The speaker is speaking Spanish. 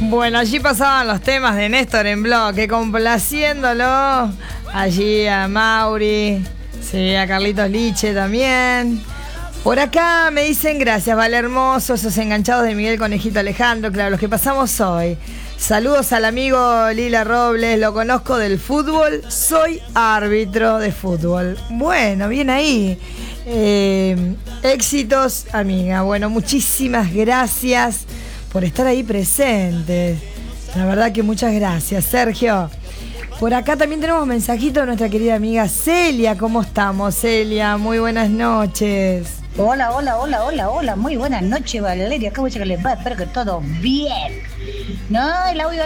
Bueno, allí pasaban los temas de Néstor en bloque, complaciéndolo. Allí a Mauri, sí, a Carlitos Liche también. Por acá me dicen gracias, Vale Hermoso, esos enganchados de Miguel Conejito Alejandro, claro, los que pasamos hoy. Saludos al amigo Lila Robles, lo conozco del fútbol, soy árbitro de fútbol. Bueno, bien ahí. Éxitos, amiga. Bueno, muchísimas gracias por estar ahí presentes. La verdad que muchas gracias, Sergio. Por acá también tenemos mensajito de nuestra querida amiga Celia. ¿Cómo estamos, Celia? Muy buenas noches. Hola, muy buenas noches, Valeria. ¿Cómo es que les va? Espero que todo bien. No, el audio